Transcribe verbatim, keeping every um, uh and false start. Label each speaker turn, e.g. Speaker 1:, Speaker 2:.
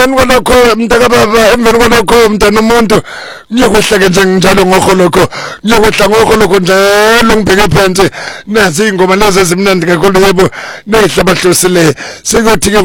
Speaker 1: emveni kwalokho mntaka baba emveni kwalokho mntana umuntu ngiyokuhleke nje njalo ngoholoko ngiyokuhla ngoholoko njalo ngibheke phansi nazi ingoma lezi ezimnandi kakhulu yebo nehlabahlosile sekuthi